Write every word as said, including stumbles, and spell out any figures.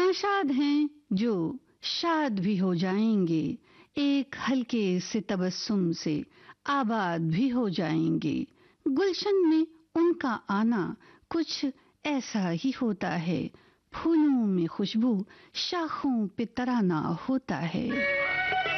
नाशाद हैं जो शाद भी हो जाएंगे, एक हल्के से तबस्सुम से आबाद भी हो जाएंगे। गुलशन में उनका आना कुछ ऐसा ही होता है, फूलों में खुशबू, शाखों पे तराना होता है।